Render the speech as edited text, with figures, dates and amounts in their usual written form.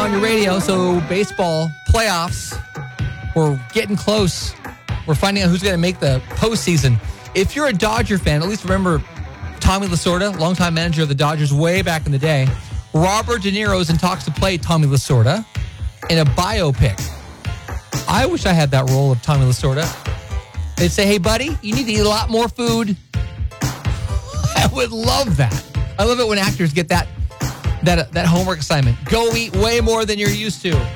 on your radio. So baseball playoffs, we're getting close. We're finding out who's going to make the postseason. If you're a Dodger fan, at least remember Tommy Lasorda, longtime manager of the Dodgers way back in the day. Robert De Niro is in talks to play Tommy Lasorda in a biopic. I wish I had that role of Tommy Lasorda. They'd say, hey, buddy, you need to eat a lot more food. I would love that. I love it when actors get that homework assignment. Go eat way more than you're used to.